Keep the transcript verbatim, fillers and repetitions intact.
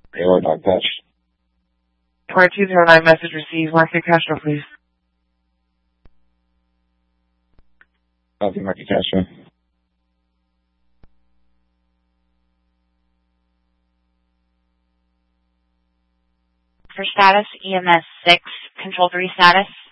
Taylor Dog Patch. Tower two zero nine, message received. Market Castro, please. Copy, Market Castro. For status, E M S six, control three status.